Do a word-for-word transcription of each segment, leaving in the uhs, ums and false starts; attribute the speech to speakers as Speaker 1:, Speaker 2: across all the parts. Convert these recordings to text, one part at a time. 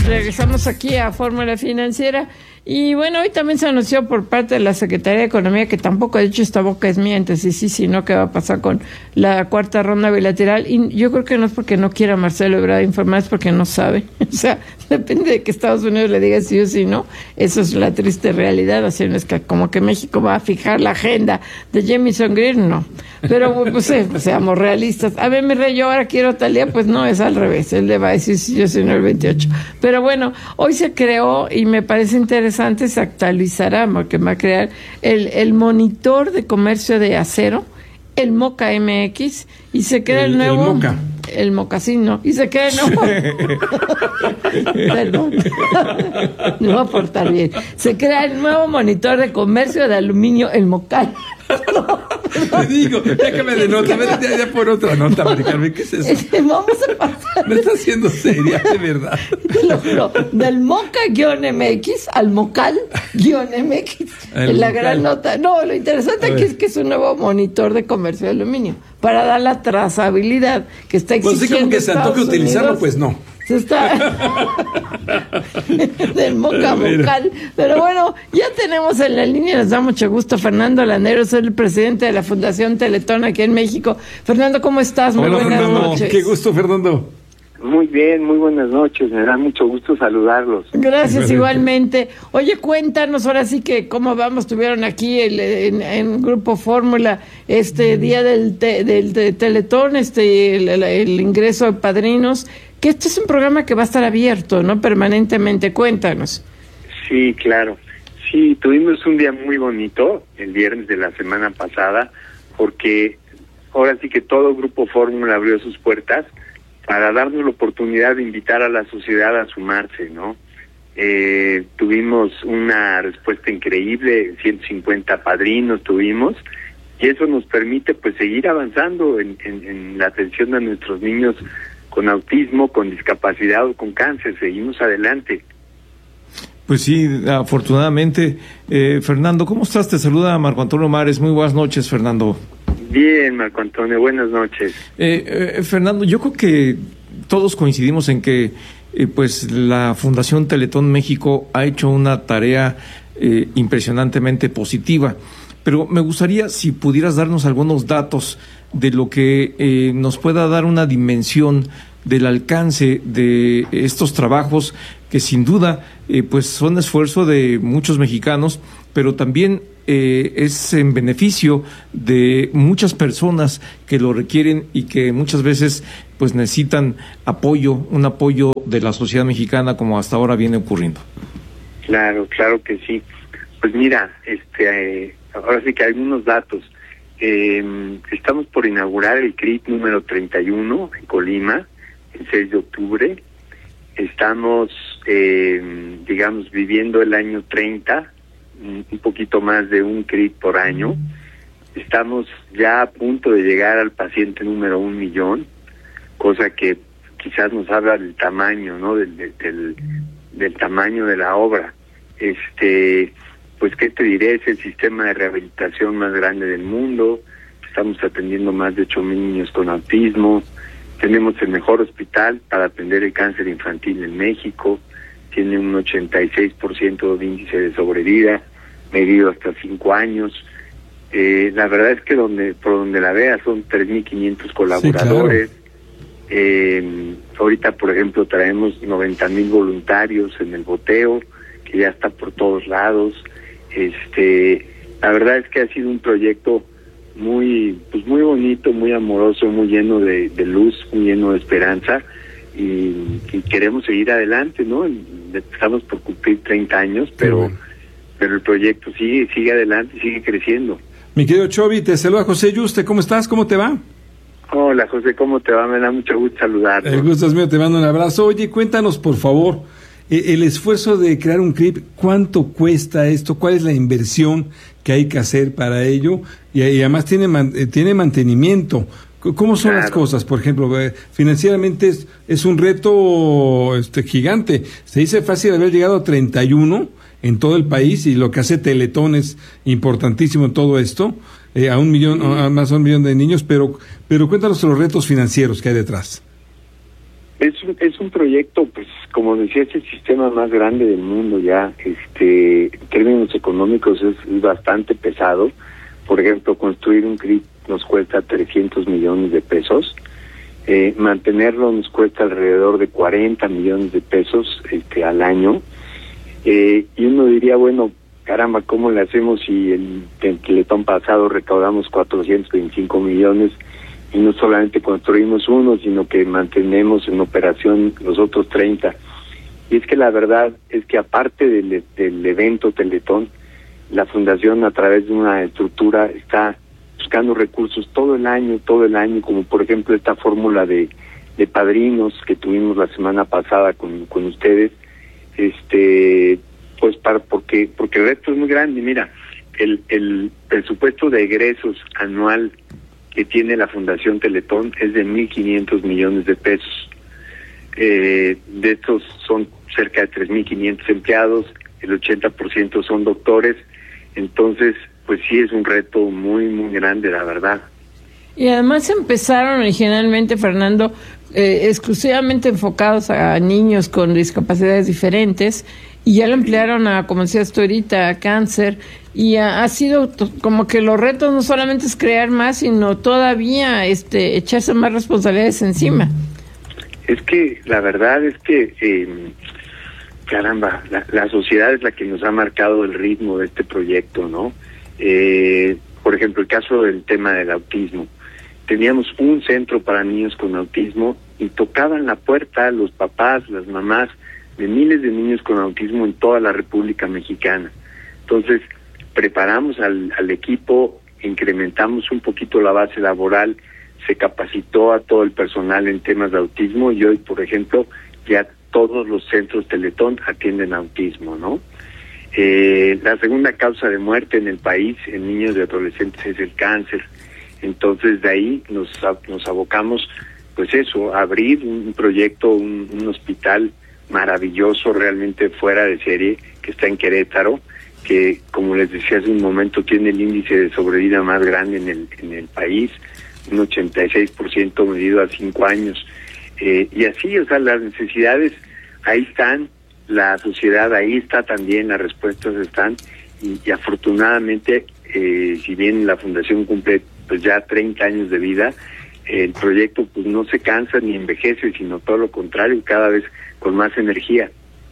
Speaker 1: Regresamos aquí a Fórmula Financiera. Y bueno, hoy también se anunció por parte de la Secretaría de Economía, que tampoco ha dicho esta boca es mía, entonces sí, sí, no, qué va a pasar con la cuarta ronda bilateral. Y yo creo que no es porque no quiera Marcelo Ebrard informar, es porque no sabe. O sea, depende de que Estados Unidos le diga sí o sí no. Eso es la triste realidad. Así no es que como que México va a fijar la agenda de Jamieson Greer, no. Pero pues eh, seamos realistas. A ver, mi rey, yo ahora quiero Talía, pues no, es al revés. Él le va a decir si yo soy en el veintiocho. Pero bueno, hoy se creó y me parece interesante. Se actualizará, porque va a crear el, el monitor de comercio de acero, el MOCA M X, y se crea el, el nuevo...
Speaker 2: El MOCA.
Speaker 1: El mocasín, no. Y se crea el nuevo... Perdón. No va a portar bien. Se crea el nuevo monitor de comercio de aluminio, el MOCAL.
Speaker 2: Te digo, déjame de nota, vete ya, ya por otra nota, Mari Carmen, ¿qué es eso?
Speaker 1: Vamos a pasar.
Speaker 2: Me estás haciendo seria, de verdad.
Speaker 1: Lo, lo, del MOCA-M X al MOCAL-M X. El la MOCAL. Gran nota. No, lo interesante aquí es que es un nuevo monitor de comercio de aluminio para dar la trazabilidad que está exigiendo.
Speaker 2: Pues sí, como que se antoje utilizarlo, pues no.
Speaker 1: Se está del Moca Mocal. Pero bueno, ya tenemos en la línea, nos da mucho gusto, Fernando Landeros, soy el presidente de la Fundación Teletón aquí en México. Fernando, ¿cómo estás? Muy
Speaker 2: Hola,
Speaker 1: buenas
Speaker 2: Fernando.
Speaker 1: noches.
Speaker 2: Qué gusto, Fernando.
Speaker 3: Muy bien, muy buenas noches, me da mucho gusto saludarlos.
Speaker 1: Gracias, igualmente. Oye, cuéntanos ahora sí que cómo vamos, tuvieron aquí el, en, en Grupo Fórmula este día del, te, del de Teletón, este el, el, el ingreso de padrinos, que este es un programa que va a estar abierto, ¿no? Permanentemente, cuéntanos.
Speaker 3: Sí, claro. Sí, tuvimos un día muy bonito el viernes de la semana pasada, porque ahora sí que todo Grupo Fórmula abrió sus puertas para darnos la oportunidad de invitar a la sociedad a sumarse, ¿no? Eh, tuvimos una respuesta increíble, ciento cincuenta padrinos tuvimos, y eso nos permite pues seguir avanzando en, en, en la atención de nuestros niños con autismo, con discapacidad o con cáncer. Seguimos adelante.
Speaker 4: Pues sí, afortunadamente. Eh, Fernando, ¿cómo estás? Te saluda Marco Antonio Mares. Muy buenas noches, Fernando.
Speaker 3: Bien, Marco Antonio, buenas noches.
Speaker 4: Eh, eh, Fernando, yo creo que todos coincidimos en que eh, pues la Fundación Teletón México ha hecho una tarea eh, impresionantemente positiva, pero me gustaría si pudieras darnos algunos datos de lo que eh, nos pueda dar una dimensión del alcance de estos trabajos que sin duda eh, pues son esfuerzo de muchos mexicanos, pero también eh, es en beneficio de muchas personas que lo requieren y que muchas veces pues necesitan apoyo, un apoyo de la sociedad mexicana, como hasta ahora viene ocurriendo.
Speaker 3: Claro, claro que sí. Pues mira, este eh, ahora sí que hay algunos datos. Eh, estamos por inaugurar el C R I T número treinta y uno en Colima, el seis de octubre. Estamos, eh, digamos, viviendo el año treinta, un poquito más de un C R I T por año. Estamos ya a punto de llegar al paciente número un millón, cosa que quizás nos habla del tamaño, ¿no? Del, del, del tamaño de la obra. Este, pues, ¿qué te diré? Es el sistema de rehabilitación más grande del mundo. Estamos atendiendo más de ocho mil niños con autismo. Tenemos el mejor hospital para atender el cáncer infantil en México. Tiene un ochenta y seis por ciento de índice de sobrevida, medido hasta cinco años. Eh, la verdad es que donde por donde la veas son tres mil quinientos colaboradores. Sí, claro. eh, ahorita, por ejemplo, traemos noventa mil voluntarios en el boteo, que ya está por todos lados. Este, la verdad es que ha sido un proyecto muy, pues muy bonito, muy amoroso, muy lleno de, de luz, muy lleno de esperanza, y, y queremos seguir adelante, ¿no? Estamos por cumplir treinta años, pero, bueno. pero el proyecto sigue, sigue adelante, sigue creciendo.
Speaker 2: Mi querido Chovy, te saluda José Yuste, ¿cómo estás? ¿Cómo te va?
Speaker 3: Hola José, ¿cómo te va? Me da mucho gusto saludarte.
Speaker 2: El gusto es mío, te mando un abrazo. Oye, cuéntanos por favor, el esfuerzo de crear un C R I P, ¿cuánto cuesta esto? ¿Cuál es la inversión que hay que hacer para ello? Y, y además tiene man, tiene mantenimiento. ¿Cómo son claro. las cosas? Por ejemplo, financieramente es, es un reto este gigante. Se dice fácil haber llegado a treinta y uno en todo el país, y lo que hace Teletón es importantísimo en todo esto, eh, a un millón, a más de un millón de niños, pero, pero cuéntanos los retos financieros que hay detrás.
Speaker 3: Es un, es un proyecto, pues, como decía, es el sistema más grande del mundo ya. Este, en términos económicos es, es bastante pesado. Por ejemplo, construir un C R I P nos cuesta trescientos millones de pesos. Eh, mantenerlo nos cuesta alrededor de cuarenta millones de pesos este, al año. Eh, y uno diría, bueno, caramba, ¿cómo le hacemos si el, el Teletón pasado recaudamos cuatrocientos veinticinco millones? Y no solamente construimos uno, sino que mantenemos en operación los otros treinta. Y es que la verdad es que aparte del, del evento Teletón, la Fundación a través de una estructura está buscando recursos todo el año, todo el año, como por ejemplo esta fórmula de, de padrinos que tuvimos la semana pasada con, con ustedes, este pues para porque porque el reto es muy grande. Mira, el, el presupuesto de egresos anual que tiene la Fundación Teletón es de mil quinientos millones de pesos. Eh, de estos son cerca de tres mil quinientos empleados, el ochenta por ciento son doctores, entonces pues sí es un reto muy, muy grande, la verdad.
Speaker 1: Y además empezaron originalmente, Fernando, eh, exclusivamente enfocados a niños con discapacidades diferentes, y ya lo emplearon a, como decías tú ahorita, a cáncer, y ha, ha sido t- como que los retos no solamente es crear más, sino todavía este echarse más responsabilidades encima.
Speaker 3: Es que la verdad es que, eh, caramba, la, la sociedad es la que nos ha marcado el ritmo de este proyecto, ¿no? Eh, por ejemplo, el caso del tema del autismo. Teníamos un centro para niños con autismo y tocaban la puerta los papás, las mamás de miles de niños con autismo en toda la República Mexicana. Entonces, preparamos al, al equipo, incrementamos un poquito la base laboral, se capacitó a todo el personal en temas de autismo y hoy, por ejemplo, ya todos los centros Teletón atienden autismo, ¿no? Eh, la segunda causa de muerte en el país en niños y adolescentes es el cáncer. Entonces, de ahí nos, nos abocamos, pues eso, a abrir un proyecto, un, un hospital maravilloso, realmente fuera de serie, que está en Querétaro, que, como les decía hace un momento, tiene el índice de sobrevida más grande en el, en el país, un ochenta y seis por ciento medido a cinco años. Eh, y así, o sea, las necesidades ahí están, la sociedad ahí está también, las respuestas están, y, y afortunadamente, eh, si bien la Fundación cumple pues ya treinta años de vida, el proyecto pues no se cansa ni envejece, sino todo lo contrario, cada vez con más energía.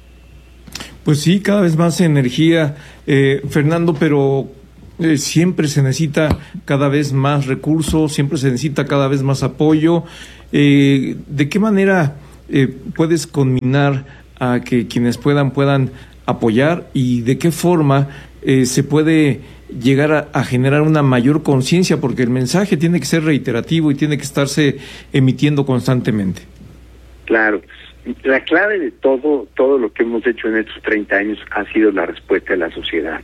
Speaker 4: Pues sí, cada vez más energía, eh, Fernando, pero eh, siempre se necesita cada vez más recursos, siempre se necesita cada vez más apoyo. Eh, ¿De qué manera eh, puedes conminar a que quienes puedan puedan apoyar y de qué forma eh, se puede llegar a, a generar una mayor conciencia? Porque el mensaje tiene que ser reiterativo y tiene que estarse emitiendo constantemente.
Speaker 3: Claro. La clave de todo todo lo que hemos hecho en estos treinta años ha sido la respuesta de la sociedad.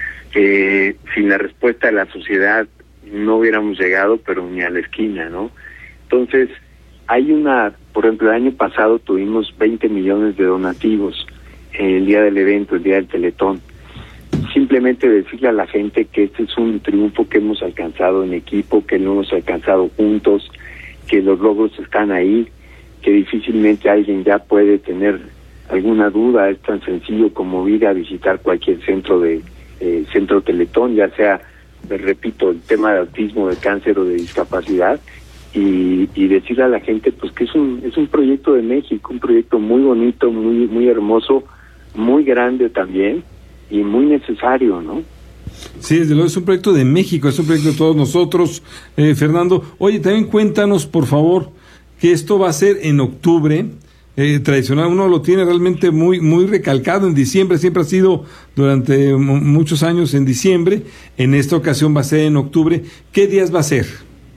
Speaker 3: Eh, sin la respuesta de la sociedad no hubiéramos llegado, pero ni a la esquina, ¿no? Entonces, hay una, por ejemplo, el año pasado tuvimos veinte millones de donativos el día del evento, el día del Teletón. Simplemente decirle a la gente que este es un triunfo que hemos alcanzado en equipo, que lo hemos alcanzado juntos, que los logros están ahí, que difícilmente alguien ya puede tener alguna duda. Es tan sencillo como ir a visitar cualquier centro de eh, centro Teletón, ya sea, les repito, el tema de autismo, de cáncer o de discapacidad, y, y decirle a la gente pues que es un es un proyecto de México, un proyecto muy bonito, muy muy hermoso, muy grande también y muy necesario, ¿no?
Speaker 2: Sí, desde luego es un proyecto de México, es un proyecto de todos nosotros, eh, Fernando. Oye, también cuéntanos, por favor, que esto va a ser en octubre, eh, tradicional, uno lo tiene realmente muy muy recalcado en diciembre, siempre ha sido durante m- muchos años en diciembre, en esta ocasión va a ser en octubre. ¿Qué días va a ser?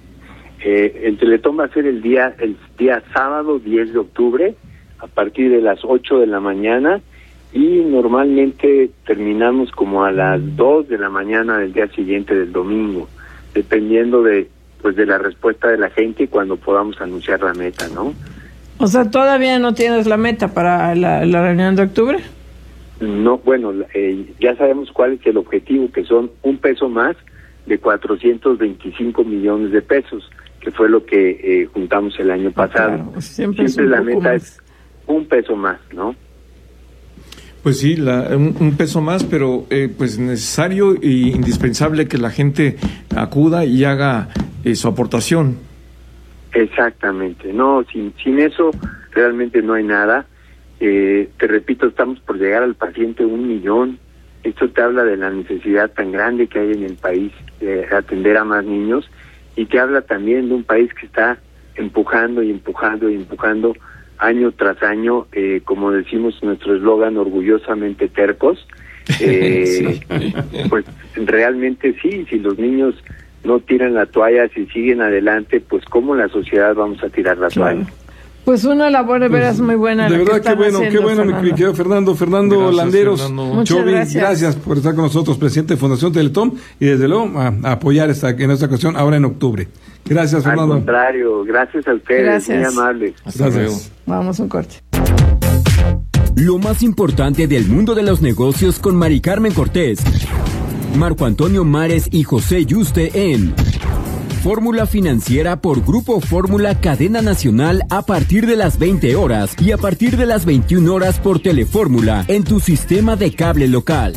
Speaker 3: Eh, el Teletón va a ser el día el día sábado diez de octubre, a partir de las ocho de la mañana, y normalmente terminamos como a las dos de la mañana del día siguiente del domingo, dependiendo de pues de la respuesta de la gente y cuando podamos anunciar la meta, ¿no?
Speaker 1: O sea, ¿todavía no tienes la meta para la, la reunión de octubre?
Speaker 3: No, bueno, eh, ya sabemos cuál es el objetivo, que son un peso más de cuatrocientos veinticinco millones de pesos, que fue lo que eh, juntamos el año pasado.
Speaker 1: Claro, siempre,
Speaker 3: siempre
Speaker 1: es
Speaker 3: la
Speaker 1: meta
Speaker 3: más. es un peso más, ¿no?
Speaker 4: Pues sí, la, un, un peso más, pero eh, pues necesario e indispensable que la gente acuda y haga eh, su aportación.
Speaker 3: Exactamente, no, sin, sin eso realmente no hay nada. Eh, te repito, estamos por llegar al paciente un millón. Esto te habla de la necesidad tan grande que hay en el país de atender a más niños, y te habla también de un país que está empujando y empujando y empujando año tras año, eh, como decimos nuestro eslogan, orgullosamente tercos. Eh, sí. Pues realmente sí, si los niños no tiran la toalla, si siguen adelante, pues ¿cómo la sociedad vamos a tirar la
Speaker 1: claro.
Speaker 3: toalla?
Speaker 1: Pues una labor de veras muy buena.
Speaker 2: De verdad,
Speaker 1: que
Speaker 2: qué bueno,
Speaker 1: haciendo,
Speaker 2: qué bueno,
Speaker 1: Fernando.
Speaker 2: mi querido Fernando. Fernando gracias, Landeros,
Speaker 4: Fernando.
Speaker 1: Muchas
Speaker 2: Chovy,
Speaker 1: gracias.
Speaker 2: gracias por estar con nosotros, presidente de Fundación Teletón, y desde luego a, a apoyar esta, en esta ocasión, ahora en octubre. Gracias, Fernando.
Speaker 3: Al contrario, gracias a ustedes,
Speaker 1: Gracias.
Speaker 3: muy amables.
Speaker 4: Hasta
Speaker 2: Gracias.
Speaker 4: luego.
Speaker 1: Vamos a un corte.
Speaker 5: Lo más importante del mundo de los negocios con Mari Carmen Cortés, Marco Antonio Mares y José Yuste en Fórmula Financiera por Grupo Fórmula Cadena Nacional a partir de las veinte horas y a partir de las veintiuna horas por Telefórmula en tu sistema de cable local.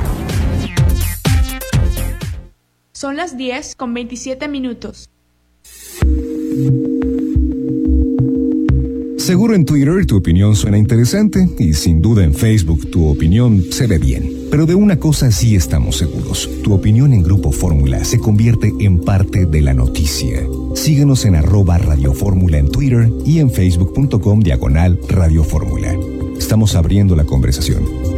Speaker 6: Son las diez con veintisiete minutos.
Speaker 7: Seguro en Twitter tu opinión suena interesante y sin duda en Facebook tu opinión se ve bien. Pero de una cosa sí estamos seguros. Tu opinión en Grupo Fórmula se convierte en parte de la noticia. Síguenos en arroba Radio Fórmula en Twitter y en facebook punto com diagonal Radio Fórmula. Estamos abriendo la conversación.